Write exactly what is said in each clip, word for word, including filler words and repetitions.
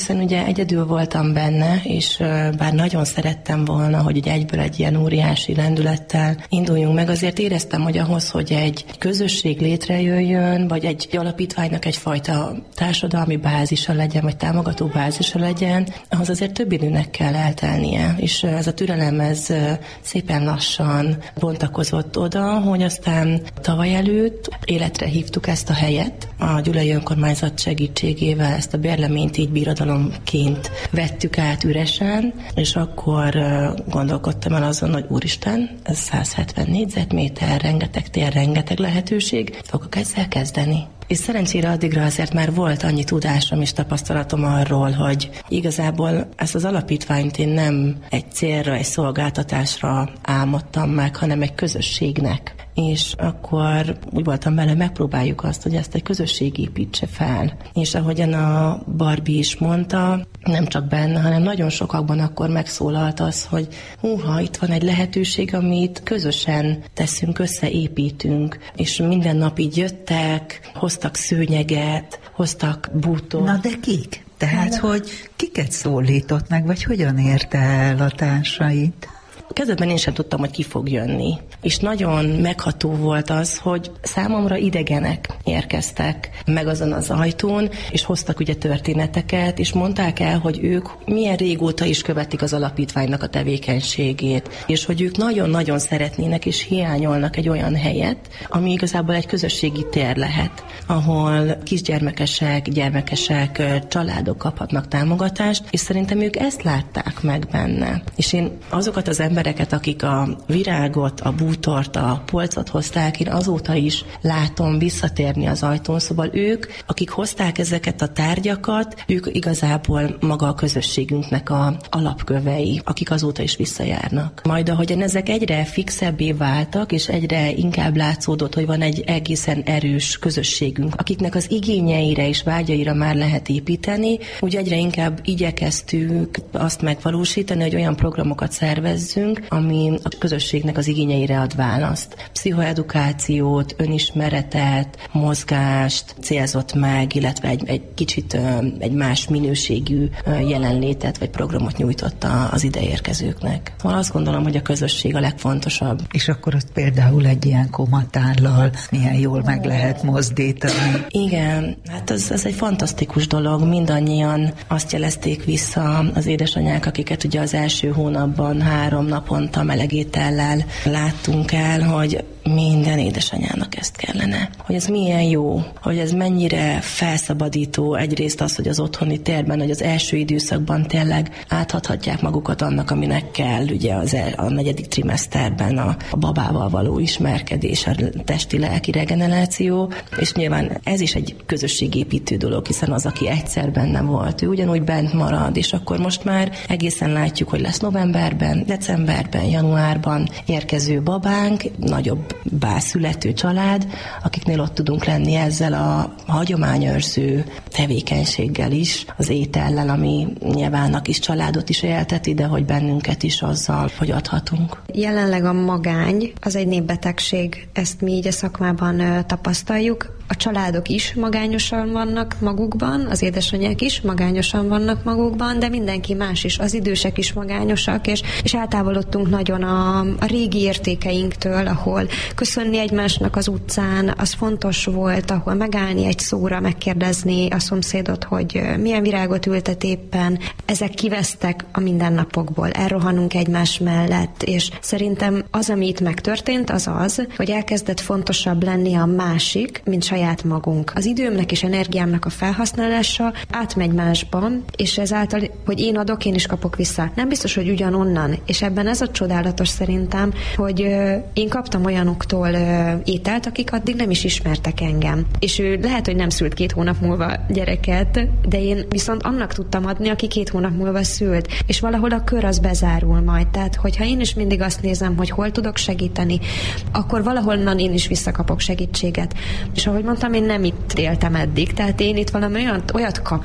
Hiszen ugye egyedül voltam benne, és bár nagyon szerettem volna, hogy ugye egyből egy ilyen óriási lendülettel induljunk meg, azért éreztem, hogy ahhoz, hogy egy közösség létrejöjjön, vagy egy alapítványnak egyfajta társadalmi bázisa legyen, vagy támogató bázisa legyen, ahhoz azért több időnek kell eltelnie. És ez a türelem, ez szépen lassan bontakozott oda, hogy aztán tavaly előtt életre hívtuk ezt a helyet. A Gyulai Önkormányzat segítségével ezt a bérleményt így birodalomként vettük át üresen, és akkor gondolkodtam el azon, hogy úristen, ez száz hetven négyzetméter, rengeteg tér, rengeteg lehetőség, fogok ezzel kezdeni. És szerencsére addigra azért már volt annyi tudásom és tapasztalatom arról, hogy igazából ezt az alapítványt én nem egy célra, egy szolgáltatásra álmodtam meg, hanem egy közösségnek. És akkor úgy voltam vele, megpróbáljuk azt, hogy ezt egy közösség építse fel. És ahogyan a Barbie is mondta, nem csak benne, hanem nagyon sokakban akkor megszólalt az, hogy húha, itt van egy lehetőség, amit közösen teszünk, összeépítünk. És minden nap így jöttek, hoztak szőnyeget, hoztak bútort. Na de kik? Tehát, hogy kiket szólított meg, vagy hogyan érte el a társait? Kezdetben én sem tudtam, hogy ki fog jönni. És nagyon megható volt az, hogy számomra idegenek érkeztek meg azon az ajtón, és hoztak ugye történeteket, és mondták el, hogy ők milyen régóta is követik az alapítványnak a tevékenységét, és hogy ők nagyon-nagyon szeretnének és hiányolnak egy olyan helyet, ami igazából egy közösségi tér lehet, ahol kisgyermekesek, gyermekesek, családok kaphatnak támogatást, és szerintem ők ezt látták meg benne. És én azokat az embereket, akik a virágot, a bútort, a polcot hozták, én azóta is látom visszatérni az ajtón, szóval ők, akik hozták ezeket a tárgyakat, ők igazából maga a közösségünknek a alapkövei, akik azóta is visszajárnak. Majd ahogyan ezek egyre fixebbé váltak, és egyre inkább látszódott, hogy van egy egészen erős közösségünk, akiknek az igényeire és vágyaira már lehet építeni, úgy egyre inkább igyekeztünk azt megvalósítani, hogy olyan programokat szervezzünk, ami a közösségnek az igényeire ad választ. Pszichoedukációt, önismeretet, mozgást célzott meg, illetve egy, egy kicsit egy más minőségű jelenlétet vagy programot nyújtott az ideérkezőknek. Szóval azt gondolom, hogy a közösség a legfontosabb. És akkor ott például egy ilyen komatállal milyen jól meg lehet mozdítani. Igen, hát az, az egy fantasztikus dolog. Mindannyian azt jelezték vissza az édesanyák, akiket ugye az első hónapban három naponta melegétellel láttunk el, hogy minden édesanyának ezt kellene. Hogy ez milyen jó, hogy ez mennyire felszabadító egyrészt az, hogy az otthoni térben, hogy az első időszakban tényleg áthathatják magukat annak, aminek kell, ugye az el, a negyedik trimeszterben a, a babával való ismerkedés, a testi-lelki regeneráció, és nyilván ez is egy közösségépítő dolog, hiszen az, aki egyszer benne volt, ő ugyanúgy bent marad, és akkor most már egészen látjuk, hogy lesz novemberben, decemberben, januárban érkező babánk, nagyobb bászülető család, akiknél ott tudunk lenni ezzel a hagyományőrző tevékenységgel is, az étellel, ami nyilván a kis családot is élteti, de hogy bennünket is azzal, hogy adhatunk. Jelenleg a magány az egy népbetegség, ezt mi így a szakmában ö, tapasztaljuk. A családok is magányosan vannak magukban, az édesanyák is magányosan vannak magukban, de mindenki más is, az idősek is magányosak, és, és eltávolodtunk nagyon a, a régi értékeinktől, ahol köszönni egymásnak az utcán, az fontos volt, ahol megállni egy szóra, megkérdezni a szomszédot, hogy milyen virágot ültet éppen. Ezek kivesztek a mindennapokból, elrohanunk egymás mellett, és szerintem az, ami itt megtörtént, az az, hogy elkezdett fontosabb lenni a másik, mint saját magunk. Az időmnek és energiámnak a felhasználása átmegy másban, és ezáltal, hogy én adok, én is kapok vissza. Nem biztos, hogy ugyanonnan, és ebben ez a csodálatos szerintem, hogy én kaptam olyanoktól ételt, akik addig nem is ismertek engem. És ő lehet, hogy nem szült két hónap múlva gyereket, de én viszont annak tudtam adni, aki két hónap múlva szült. És valahol a kör az bezárul majd. Tehát, hogyha én is mindig azt nézem, hogy hol tudok segíteni, akkor valahonnan én is visszakapok segítséget. És ahogy mondtam, én nem itt éltem eddig, tehát én itt valami olyan, olyat kaptam,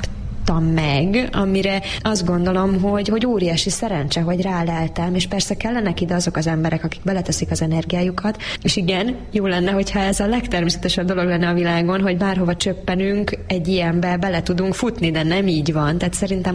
kaptam meg, amire azt gondolom, hogy, hogy óriási szerencse, hogy ráleltem, és persze kellenek ide azok az emberek, akik beleteszik az energiájukat, és igen, jó lenne, hogyha ez a legtermészetesebb dolog lenne a világon, hogy bárhova csöppenünk, egy ilyenbe bele tudunk futni, de nem így van. Tehát szerintem